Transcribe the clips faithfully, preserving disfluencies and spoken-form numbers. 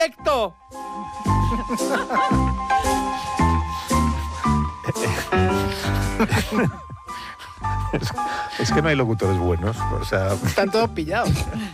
perfecto. Es, es que no hay locutores buenos, o sea... Están todos pillados.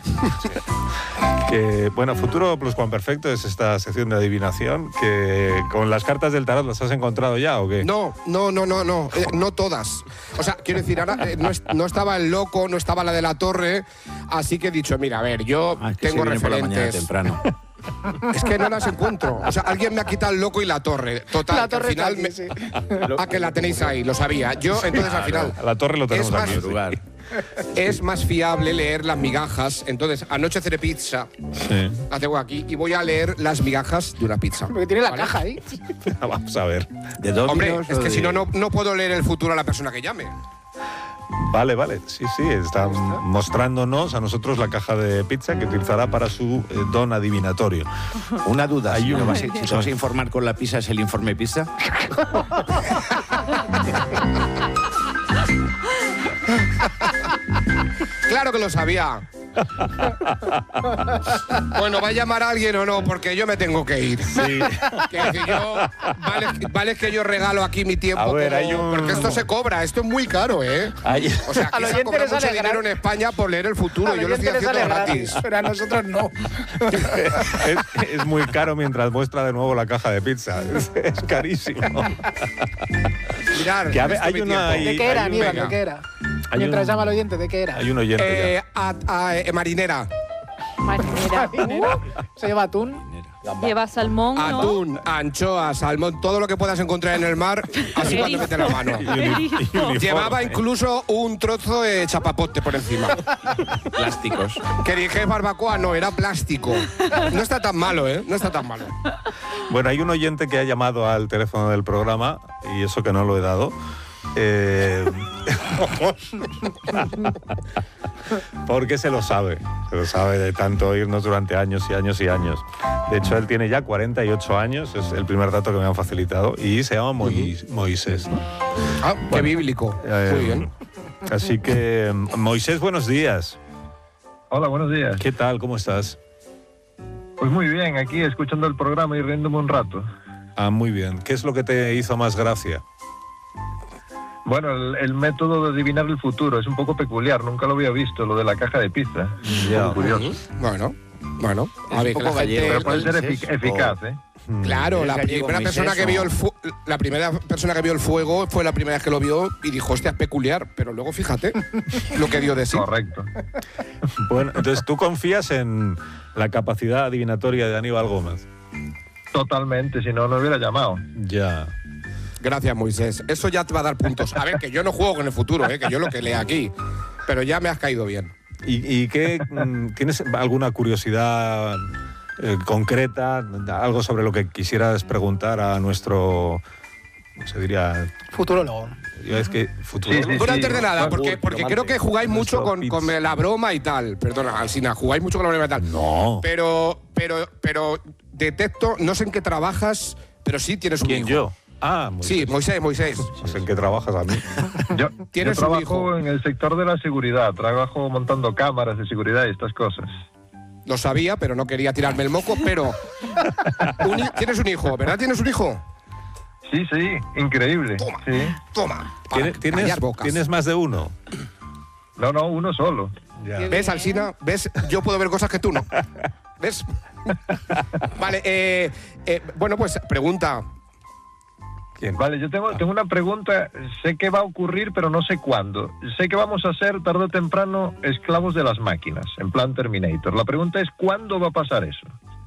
Que, bueno, Futuro Pluscuamperfecto es esta sección de adivinación que con las cartas del tarot las has encontrado ya, ¿o qué? No, no, no, no, no, eh, no todas. O sea, quiero decir, ahora eh, no, es, no estaba el loco, no estaba la de la torre, así que he dicho, mira, a ver, yo Ah, es que tengo se viene por la mañana referentes. temprano. Es que no las encuentro. O sea, alguien me ha quitado el loco y la torre. Total, La que al torre final está aquí, me- sí. Ah, que la tenéis ahí, lo sabía. Yo, entonces, al final, A la torre lo tenemos es más- aquí. Lugar. es más fiable leer las migajas. Entonces, anoche haré pizza, Sí. la tengo aquí, y voy a leer las migajas de una pizza. Porque tiene la ¿Vale? caja ahí. Vamos a ver. ¿De dos Hombre, kilos es o que de- si no, no, no puedo leer el futuro a la persona que llame. Vale, vale. Sí, sí, está mostrándonos a nosotros la caja de pizza que utilizará para su eh, don adivinatorio. Una duda, Hay si un- me vas, a, si te vas a informar con la pizza, ¿es el informe pizza? Claro que lo sabía. Bueno, ¿va a llamar a alguien o no? Porque yo me tengo que ir. Sí. Que, que yo, vale, vale que yo regalo aquí mi tiempo. A ver, como- hay un- Porque esto se cobra, esto es muy caro, ¿eh? Hay- O sea, aquí Al se oyente cobra les mucho sale dinero gratis. en España por leer el futuro. Al Yo lo estoy oyente le haciendo sale gratis. pero a nosotros no. es, es muy caro mientras muestra de nuevo la caja de pizza. Es, es carísimo. Mirad, Que a ver, esto hay mi una- tiempo. ¿De hay qué era, un- Aníbal? venga. ¿De qué era? Hay Mientras un- llama al oyente, ¿de qué era? Hay un oyente Eh, a- a- eh, marinera. Marinera. Se lleva atún. Lleva salmón, ¿no? Atún, anchoa, salmón, todo lo que puedas encontrar en el mar, así cuando mete la mano. ya. Y uni- y uniforme. Llevaba incluso un trozo de chapapote por encima. Plásticos. Que dije barbacoa, no, era plástico. No está tan malo, ¿eh? No está tan malo. Bueno, hay un oyente que ha llamado al teléfono del programa, y eso que no lo he dado. Eh, porque se lo sabe, se lo sabe de tanto oírnos durante años y años y años. De hecho, él tiene ya cuarenta y ocho años, es el primer dato que me han facilitado, y se llama Mois- Moisés. ¿no? Ah, qué bíblico. Eh, Muy bien. Así que, Moisés, buenos días. Hola, buenos días. ¿Qué tal? ¿Cómo estás? Pues muy bien, aquí escuchando el programa y riéndome un rato. Ah, muy bien. ¿Qué es lo que te hizo más gracia? Bueno, el, el método de adivinar el futuro es un poco peculiar, nunca lo había visto, lo de la caja de pizza. Es un Ya. poco curioso. Bueno, bueno. Es A ver, un que poco la gente- gallego, Pero puede ser Moisés, efic- eficaz, ¿eh? Claro, ¿Es la gallego, primera Moisés, persona que o- vio el fu- la primera persona que vio el fuego fue la primera vez que lo vio y dijo, hostia, es peculiar, pero luego fíjate lo que dio de sí. Correcto. Bueno, entonces tú confías en la capacidad adivinatoria de Aníbal Gómez. Totalmente, si no, no hubiera llamado. Ya. Gracias, Moisés. Eso ya te va a dar puntos. A ver, que yo no juego con el futuro, ¿eh? Que yo lo que leo aquí. Pero ya me has caído bien. ¿Y, y qué, mm, tienes alguna curiosidad eh, concreta, algo sobre lo que quisieras preguntar a nuestro, ¿cómo se diría? Futurólogo. Es que futuro. Sí, sí, Bueno, sí. antes de nada, porque, porque creo que jugáis mucho con, Nuestro con la broma y tal. Perdona, Alsina, jugáis mucho con la broma y tal. No. Pero, pero, pero detecto, no sé en qué trabajas, pero sí tienes un ¿Quién, hijo. yo? Ah, Moisés. Sí, Moisés, Moisés. No sé en qué trabajas a mí. Yo, yo Tienes un trabajo hijo. en el sector de la seguridad, trabajo montando cámaras de seguridad y estas cosas. Lo sabía, pero no quería tirarme el moco, pero... un hi- tienes un hijo, ¿verdad? ¿Tienes un hijo? Sí, sí, increíble. Toma. Sí. Toma. para ¿Tienes, tienes, callar bocas. ¿Tienes más de uno? No, no, uno solo. Ya. ¿Ves, Alsina? ¿Ves? Yo puedo ver cosas que tú no. ¿Ves? Vale, eh, eh, bueno, pues pregunta. ¿Quién? Vale, yo tengo, tengo una pregunta. Sé que va a ocurrir, pero no sé cuándo. Sé que vamos a ser tarde o temprano esclavos de las máquinas, en plan Terminator. La pregunta es, ¿cuándo va a pasar eso?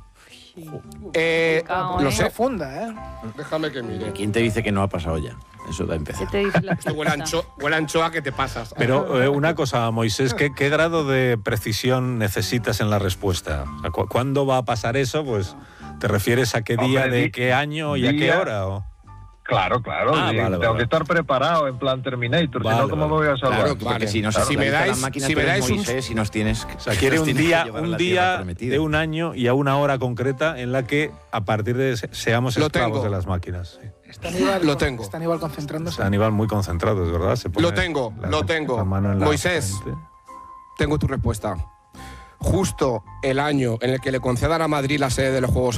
Eh, Complicado, lo ¿eh? sé. Profunda, ¿eh? Déjame que mire. ¿Quién te dice que no ha pasado ya? Eso da a ¿Qué empezar. te dice la Esto huele a, pizza? ancho- huele a anchoa que te pasas. Pero eh, una cosa, Moisés, ¿qué, ¿qué grado de precisión necesitas en la respuesta? O sea, cu- ¿Cuándo va a pasar eso? Pues, ¿te refieres a qué día, Hombre, de di- qué año y a qué día- hora? ¿O? Claro, claro. Ah, sí, vale, tengo vale. que estar preparado en plan Terminator, Vale, si no, ¿cómo vale. me voy a salvar? Claro, Porque vale. si nos Claro. Si me esclaviza dais- la máquina, si tú me eres dais un- Moisés y nos tienes... O sea, quiere nos un tienes que día, llevar a un la tierra día prometida. de un año y a una hora concreta en la que a partir de ese seamos Lo esclavos tengo. de las máquinas. Sí. Está Aníbal, Lo tengo. Está Aníbal concentrándose. Está Aníbal muy concentrado, es verdad. Se pone Lo tengo, la- lo tengo. la mano en la Moisés. frente. Tengo tu respuesta. Justo el año en el que le concedan a Madrid la sede de los Juegos